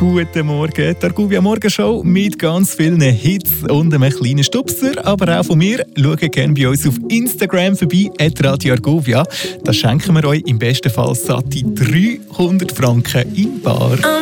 Guten Morgen, die Argovia Morgenshow mit ganz vielen Hits und einem kleinen Stupser. Aber auch von mir, schaut gerne bei uns auf Instagram vorbei, @Radio Argovia. Da schenken wir euch im besten Fall satte 300 Franken in Bar.